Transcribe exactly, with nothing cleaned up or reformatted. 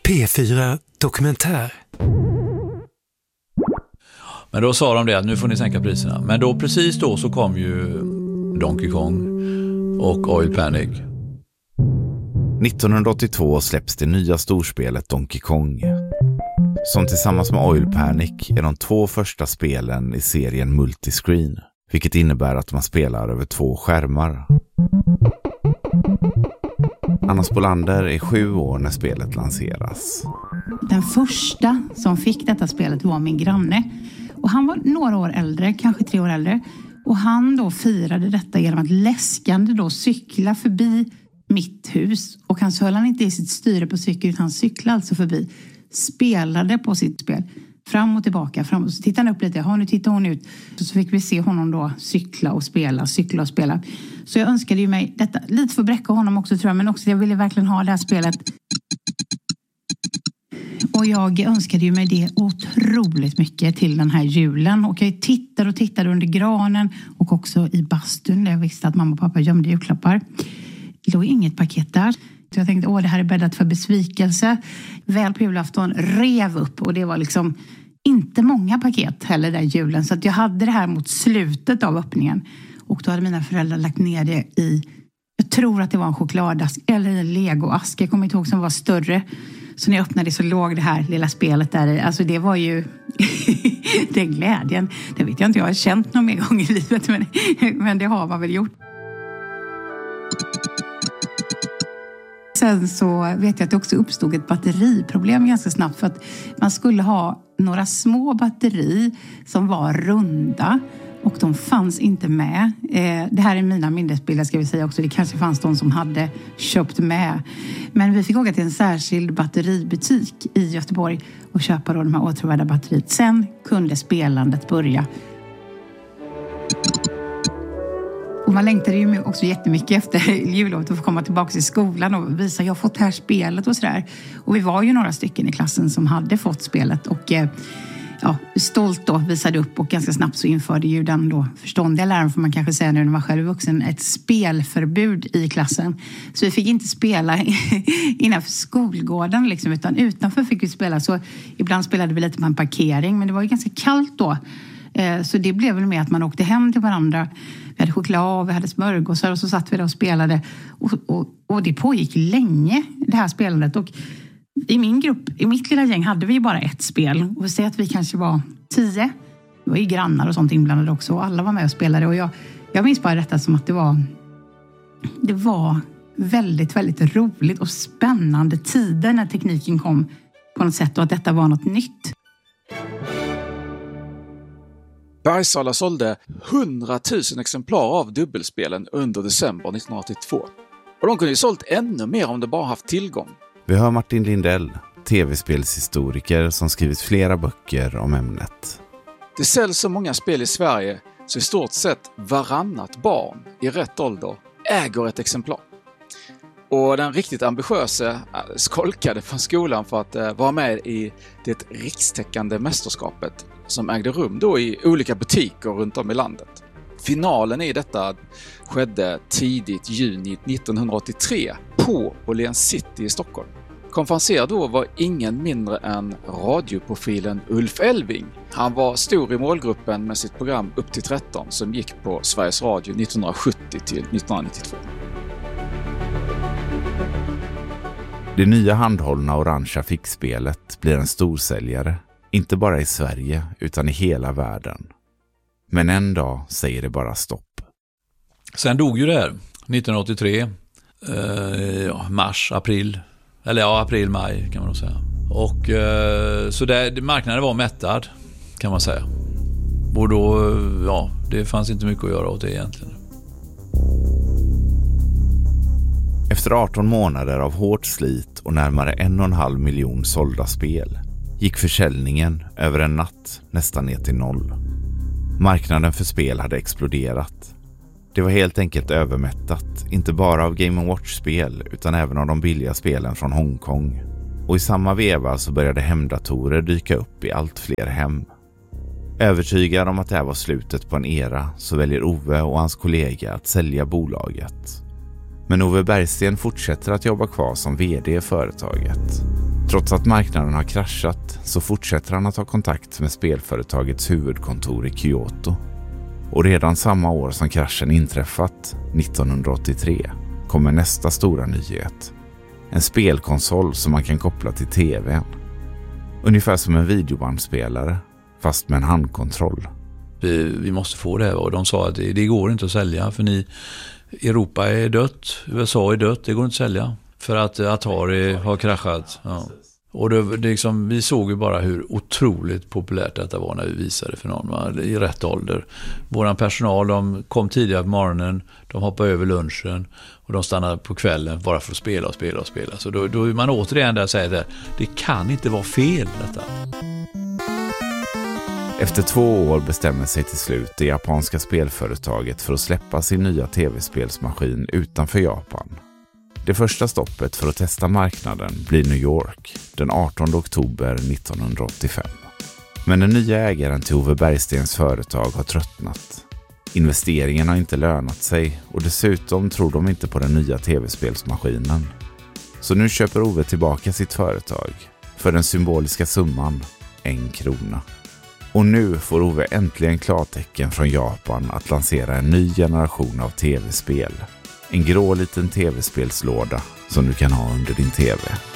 P fyra Dokumentär. Men då sa de det att nu får ni sänka priserna. Men då precis då så kom ju Donkey Kong och Oil Panic. nittonhundraåttiotvå släpps det nya storspelet Donkey Kong, som tillsammans med Oil Panic är de två första spelen i serien multiscreen, vilket innebär att man spelar över två skärmar. Anna Spolander är sju år när spelet lanseras. Den första som fick detta spelet var min granne. Och han var några år äldre, kanske tre år äldre. Och han då firade detta genom att läskande då cykla förbi mitt hus. Och han så höll han inte i sitt styre på cykeln, utan han cyklade alltså förbi. Spelade på sitt spel. Fram och tillbaka. Fram. Och så tittade han upp lite. Ja, nu tittar hon ut. Så fick vi se honom då cykla och spela. Cykla och spela. Så jag önskade ju mig detta. Lite för att bräcka honom också tror jag. Men också jag ville verkligen ha det här spelet. Och jag önskade ju mig det otroligt mycket till den här julen. Och jag tittade och tittade under granen. Och också i bastun där jag visste att mamma och pappa gömde julklappar. Det låg inget paket där. Så jag tänkte, åh det här är bäddat för besvikelse. Väl på julafton rev upp. Och det var liksom inte många paket heller där julen. Så att jag hade det här mot slutet av öppningen. Och då hade mina föräldrar lagt ner det i, jag tror att det var en chokladask eller en legoask. Jag kommer inte ihåg som var större. Så när jag öppnade så låg det här lilla spelet där i. Alltså det var ju den glädjen. Det vet jag inte, jag har känt någon mer gång i livet. Men, men det har man väl gjort. Sen så vet jag att det också uppstod ett batteriproblem ganska snabbt. För att man skulle ha några små batteri som var runda. Och de fanns inte med. Eh, det här är mina minnesbilder ska vi säga också. Det kanske fanns de som hade köpt med. Men vi fick åka till en särskild batteributik i Göteborg. Och köpa då de här återvärda batteriet. Sen kunde spelandet börja. Och man längtade ju också jättemycket efter jullovet att få komma tillbaka till skolan och visa jag har fått det här spelet och sådär. Och vi var ju några stycken i klassen som hade fått spelet och ja, stolt då visade upp och ganska snabbt så införde ju den då förståndiga läraren får man kanske säga nu när man var själv vuxen ett spelförbud i klassen. Så vi fick inte spela innanför skolgården liksom, utan utanför fick vi spela. Så ibland spelade vi lite på en parkering men det var ju ganska kallt då. Så det blev väl med att man åkte hem till varandra. Vi hade choklad, vi hade smörgåsar och så satt vi där och spelade. Och, och, och det pågick länge, det här spelandet. Och i min grupp, i mitt lilla gäng hade vi bara ett spel. Och vi säger att vi kanske var tio. Det var ju grannar och sånt inblandade också. Och alla var med och spelade. Och jag, jag minns bara detta som att det var, det var väldigt, väldigt roligt och spännande tider när tekniken kom på något sätt. Och att detta var något nytt. Bergsala sålde hundratusen exemplar av dubbelspelen under december nittonhundraåttiotvå. Och de kunde ju sålt ännu mer om de bara haft tillgång. Vi hör Martin Lindell, tv-spelshistoriker som skrivit flera böcker om ämnet. Det säljs så många spel i Sverige så i stort sett varannat barn i rätt ålder äger ett exemplar. Och den riktigt ambitiösa skolkade från skolan för att vara med i det rikstäckande mästerskapet som ägde rum då i olika butiker runt om i landet. Finalen i detta skedde tidigt juni nittonhundraåttiotre på Åhléns City i Stockholm. Konferenser då var ingen mindre än radioprofilen Ulf Elving. Han var stor i målgruppen med sitt program Upp till tretton som gick på Sveriges Radio nittonhundrasjuttio till nittonhundranittiotvå. Det nya handhållna orangea fickspelet blir en storsäljare, inte bara i Sverige utan i hela världen. Men en dag säger det bara stopp. Sen dog ju det här nittonhundraåttiotre, eh, ja, mars, april, eller ja, april, maj kan man nog säga. Och eh, så det, marknaden var mättad kan man säga. Och då, ja, det fanns inte mycket att göra åt det egentligen. Efter arton månader av hårt slit och närmare en och en halv miljon sålda spel gick försäljningen över en natt nästan ner till noll. Marknaden för spel hade exploderat. Det var helt enkelt övermättat, inte bara av Game and Watch-spel utan även av de billiga spelen från Hongkong. Och i samma veva så började hemdatorer dyka upp i allt fler hem. Övertygad om att det här var slutet på en era så väljer Ove och hans kollega att sälja bolaget. Men Ove Bergsten fortsätter att jobba kvar som vd i företaget, Trots att marknaden har kraschat så fortsätter han att ha kontakt med spelföretagets huvudkontor i Kyoto. Och redan samma år som kraschen inträffat, nittonhundraåttiotre, kommer nästa stora nyhet. En spelkonsol som man kan koppla till tvn. Ungefär som en videobandspelare, fast med en handkontroll. Vi, vi måste få det här, och de sa att det, det går inte att sälja för ni, Europa är dött, U S A är dött, det går inte att sälja. För att Atari har kraschat. Ja. Och det, det liksom, vi såg ju bara hur otroligt populärt detta var när vi visade för någon, va? I rätt ålder. Våran personal, de kom tidigare på morgonen, de hoppade över lunchen och de stannade på kvällen bara för att spela och spela och spela. Så då, då är man återigen där och säger att det kan inte vara fel detta. Efter två år bestämmer sig till slut det japanska spelföretaget för att släppa sin nya tv-spelsmaskin utanför Japan. Det första stoppet för att testa marknaden blir New York den artonde oktober nittonhundraåttiofem. Men den nya ägaren till Ove Bergstens företag har tröttnat. Investeringen har inte lönat sig och dessutom tror de inte på den nya tv-spelsmaskinen. Så nu köper Ove tillbaka sitt företag för den symboliska summan en krona. Och nu får Ove äntligen klartecken från Japan att lansera en ny generation av tv-spel. En grå liten tv-spelslåda som du kan ha under din tv.